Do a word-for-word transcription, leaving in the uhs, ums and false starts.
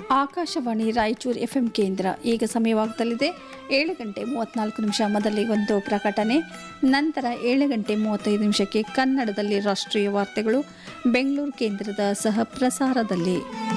Akashvani Raichur F M ಕೇಂದ್ರ. ಈಗ ಸಮಯವಾಗುತ್ತಲಿದೆ ಏಳು ಗಂಟೆ ಮೂವತ್ತ್ನಾಲ್ಕು ನಿಮಿಷ. ಮೊದಲಿಗೊಂದು ಪ್ರಕಟಣೆ, ನಂತರ ಏಳು ಗಂಟೆ ಮೂವತ್ತೈದು ನಿಮಿಷಕ್ಕೆ ಕನ್ನಡದಲ್ಲಿ ರಾಷ್ಟ್ರೀಯ ವಾರ್ತೆಗಳು ಬೆಂಗಳೂರು ಕೇಂದ್ರದ ಸಹ ಪ್ರಸಾರದಲ್ಲಿ.